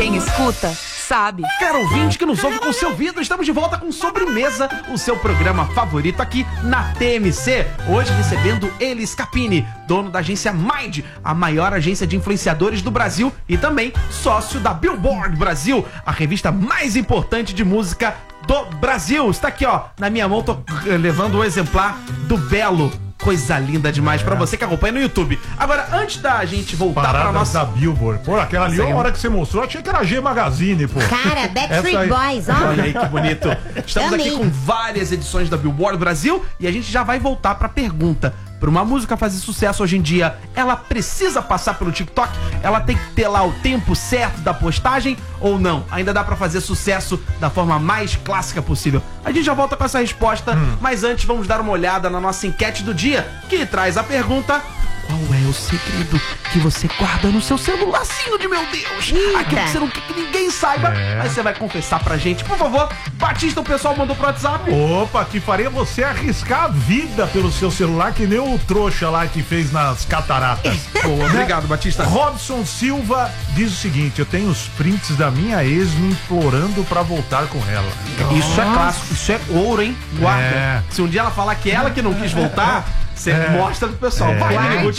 Quem escuta, sabe. Caro ouvinte que nos ouve com seu ouvido, estamos de volta com Sobremesa, o seu programa favorito aqui na TMC. Hoje recebendo ele, Scapini, dono da agência Mind, a maior agência de influenciadores do Brasil e também sócio da Billboard Brasil, a revista mais importante de música do Brasil. Está aqui, ó, na minha mão, tô levando um exemplar do Belo. Coisa linda demais pra você que acompanha no YouTube. Agora, antes da gente voltar pra nossa... da Billboard. Pô, aquela ali, a hora que você mostrou, eu achei que era G Magazine, pô. Cara, Backstreet Boys, ó. Olha aí que bonito. Estamos Também. aqui com várias edições da Billboard Brasil e a gente já vai voltar pra pergunta. Para uma música fazer sucesso hoje em dia, ela precisa passar pelo TikTok? Ela tem que ter lá o tempo certo da postagem ou não? Ainda dá pra fazer sucesso da forma mais clássica possível? A gente já volta com essa resposta, mas antes vamos dar uma olhada na nossa enquete do dia, que traz a pergunta: qual é o segredo que você guarda no seu celularzinho de meu Deus? Eita. Aquilo que você não quer que ninguém saiba, mas você vai confessar pra gente. Por favor, Batista, o pessoal mandou pro WhatsApp. Opa, que faria você arriscar a vida pelo seu celular, que nem o trouxa lá que fez nas cataratas. Boa, obrigado, Batista. Robson Silva diz o seguinte: eu tenho os prints da minha ex me implorando pra voltar com ela. Isso é clássico, isso é ouro, hein? Guarda. É. Se um dia ela falar que ela que não quis voltar, você mostra pro pessoal. Vai, Guarde. Lili Ruth.